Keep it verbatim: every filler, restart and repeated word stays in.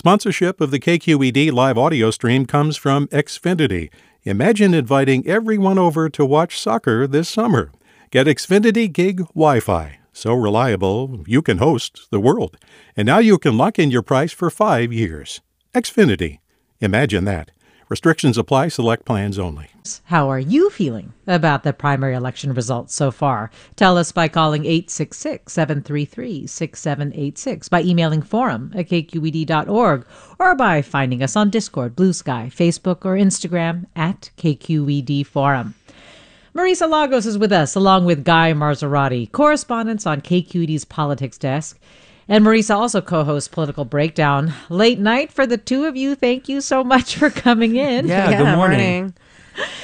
Sponsorship of the K Q E D live audio stream comes from Xfinity. Imagine inviting everyone over to watch soccer this summer. Get Xfinity Gig Wi-Fi. So reliable, you can host the world. And now you can lock in your price for five years. Xfinity. Imagine that. Restrictions apply. Select plans only. How are you feeling about the primary election results so far? Tell us by calling eight six six, seven three three, six seven eight six, by emailing forum at k q e d dot org, or by finding us on Discord, Blue Sky, Facebook, or Instagram at K Q E D Forum. Marisa Lagos is with us, along with Guy Marzorati, correspondents on K Q E D's Politics Desk. And Marisa also co-hosts Political Breakdown. Late night for the two of you. Thank you so much for coming in. Yeah, yeah good morning. morning.